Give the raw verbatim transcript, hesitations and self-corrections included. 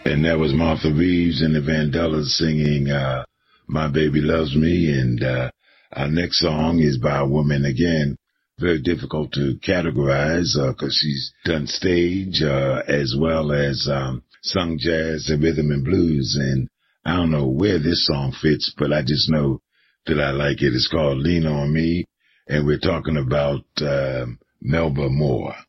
And that was Martha Reeves and the Vandellas singing uh, My Baby Loves Me. And uh, our next song is by a woman, again, very difficult to categorize because uh, she's done stage uh, as well as um, sung jazz and rhythm and blues. And I don't know where this song fits, but I just know that I like it. It's called Lean On Me, and we're talking about uh, Melba Moore.